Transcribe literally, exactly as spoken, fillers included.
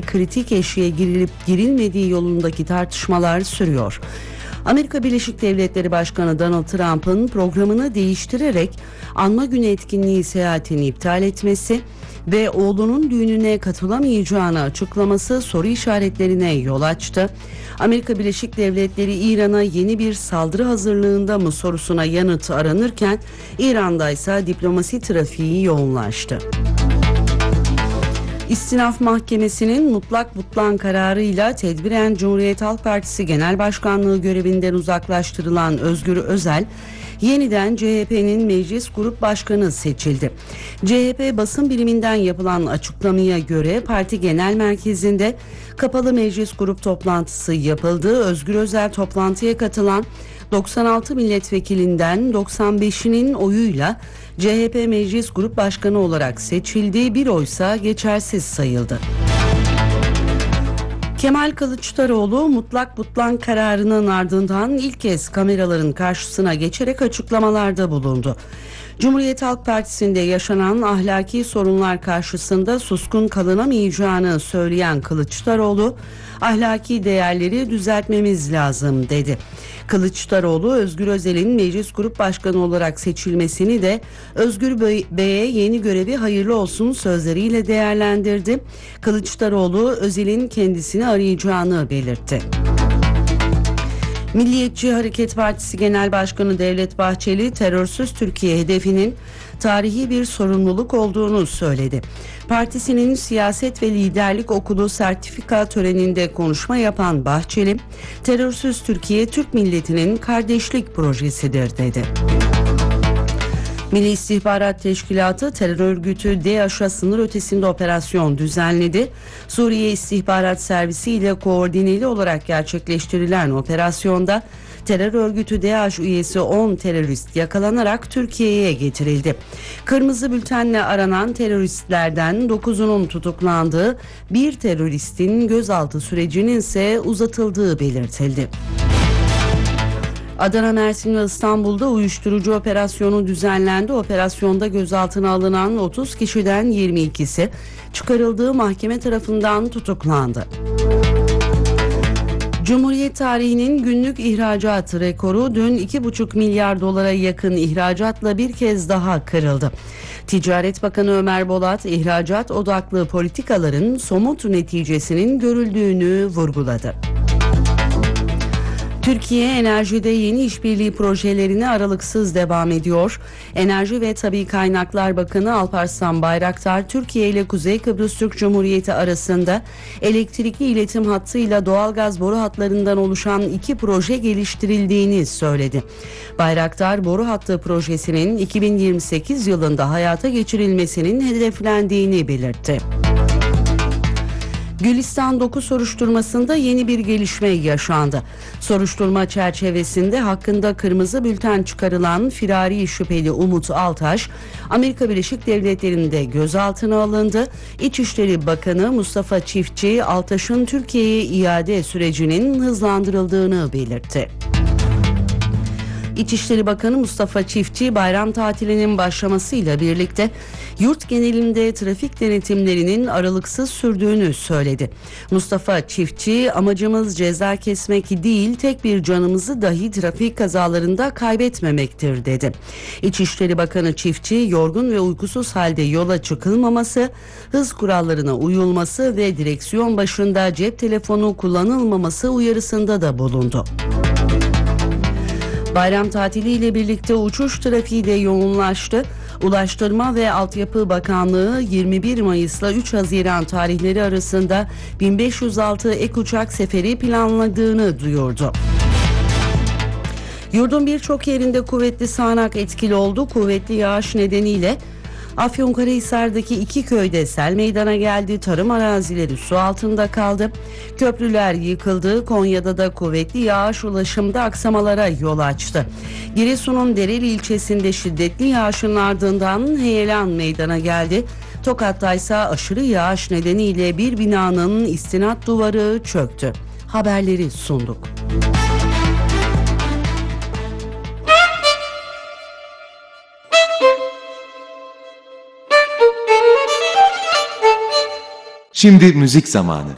kritik eşiğe girilip girilmediği yolundaki tartışmalar sürüyor. Amerika Birleşik Devletleri Başkanı Donald Trump'ın programını değiştirerek anma günü etkinliği seyahatini iptal etmesi ve oğlunun düğününe katılamayacağını açıklaması soru işaretlerine yol açtı. Amerika Birleşik Devletleri İran'a yeni bir saldırı hazırlığında mı sorusuna yanıt aranırken İran'da ise diplomasi trafiği yoğunlaştı. İstinaf Mahkemesi'nin mutlak butlan kararıyla tedbiren Cumhuriyet Halk Partisi Genel Başkanlığı görevinden uzaklaştırılan Özgür Özel, yeniden C H P'nin Meclis Grup Başkanı seçildi. C H P basın biriminden yapılan açıklamaya göre parti genel merkezinde kapalı meclis grup toplantısı yapıldı. Özgür Özel toplantıya katılan doksan altı milletvekilinden doksan beşinin oyuyla C H P Meclis Grup Başkanı olarak seçildi. Bir oysa geçersiz sayıldı. Kemal Kılıçdaroğlu mutlak butlan kararının ardından ilk kez kameraların karşısına geçerek açıklamalarda bulundu. Cumhuriyet Halk Partisi'nde yaşanan ahlaki sorunlar karşısında suskun kalınamayacağını söyleyen Kılıçdaroğlu, ahlaki değerleri düzeltmemiz lazım dedi. Kılıçdaroğlu, Özgür Özel'in Meclis Grup Başkanı olarak seçilmesini de Özgür Bey'e yeni görevi hayırlı olsun sözleriyle değerlendirdi. Kılıçdaroğlu, Özel'in kendisini arayacağını belirtti. Milliyetçi Hareket Partisi Genel Başkanı Devlet Bahçeli, terörsüz Türkiye hedefinin tarihi bir sorumluluk olduğunu söyledi. Partisinin siyaset ve liderlik okulu sertifika töreninde konuşma yapan Bahçeli, terörsüz Türkiye Türk milletinin kardeşlik projesidir dedi. Milli İstihbarat Teşkilatı terör örgütü DAEŞ'a sınır ötesinde operasyon düzenledi. Suriye İstihbarat Servisi ile koordineli olarak gerçekleştirilen operasyonda terör örgütü DAEŞ üyesi on terörist yakalanarak Türkiye'ye getirildi. Kırmızı bültenle aranan teröristlerden dokuzunun tutuklandığı, bir teröristin gözaltı sürecinin ise uzatıldığı belirtildi. Adana, Mersin ve İstanbul'da uyuşturucu operasyonu düzenlendi. Operasyonda gözaltına alınan otuz kişiden yirmi ikisi çıkarıldığı mahkeme tarafından tutuklandı. Cumhuriyet tarihinin günlük ihracat rekoru dün iki buçuk milyar dolara yakın ihracatla bir kez daha kırıldı. Ticaret Bakanı Ömer Bolat, ihracat odaklı politikaların somut neticesinin görüldüğünü vurguladı. Türkiye enerjide yeni işbirliği projelerine aralıksız devam ediyor. Enerji ve Tabii Kaynaklar Bakanı Alparslan Bayraktar, Türkiye ile Kuzey Kıbrıs Türk Cumhuriyeti arasında elektrikli iletim hattıyla doğalgaz boru hatlarından oluşan iki proje geliştirildiğini söyledi. Bayraktar, boru hattı projesinin iki bin yirmi sekiz yılında hayata geçirilmesinin hedeflendiğini belirtti. Gülistan dokuz soruşturmasında yeni bir gelişme yaşandı. Soruşturma çerçevesinde hakkında kırmızı bülten çıkarılan firari şüpheli Umut Altaş, Amerika Birleşik Devletleri'nde gözaltına alındı. İçişleri Bakanı Mustafa Çiftçi, Altaş'ın Türkiye'ye iade sürecinin hızlandırıldığını belirtti. İçişleri Bakanı Mustafa Çiftçi, bayram tatilinin başlamasıyla birlikte yurt genelinde trafik denetimlerinin aralıksız sürdüğünü söyledi. Mustafa Çiftçi, amacımız ceza kesmek değil, tek bir canımızı dahi trafik kazalarında kaybetmemektir dedi. İçişleri Bakanı Çiftçi, yorgun ve uykusuz halde yola çıkılmaması, hız kurallarına uyulması ve direksiyon başında cep telefonu kullanılmaması uyarısında da bulundu. Bayram tatiliyle birlikte uçuş trafiği de yoğunlaştı. Ulaştırma ve Altyapı Bakanlığı yirmi bir Mayıs'la üç Haziran tarihleri arasında bin beş yüz altı ek uçak seferi planladığını duyurdu. Yurdun birçok yerinde kuvvetli sağanak etkili oldu. Kuvvetli yağış nedeniyle Afyonkarahisar'daki iki köyde sel meydana geldi. Tarım arazileri su altında kaldı. Köprüler yıkıldı. Konya'da da kuvvetli yağış ulaşımda aksamalara yol açtı. Giresun'un Dereli ilçesinde şiddetli yağışın ardından heyelan meydana geldi. Tokat'ta ise aşırı yağış nedeniyle bir binanın istinat duvarı çöktü. Haberleri sunduk. Şimdi müzik zamanı.